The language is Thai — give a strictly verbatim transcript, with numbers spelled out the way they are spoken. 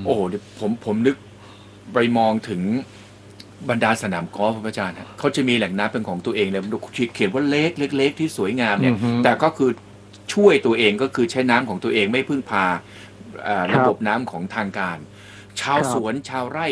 โอ้โหผมผมนึกไปมองถึงบรรดาสนามกอล์ฟพระอาจารย์ฮะเขาจะมีแหล่งน้ำเป็นของตัวเองเลยเขียนว่าเล็กเล็กๆที่สวยงามเนี่ยแต่ก็คือช่วยตัวเองก็คือใช้น้ำของตัวเองไม่พึ่งพาเอ่อระบบน้ำของทางการ ชาวสวนชาวไร่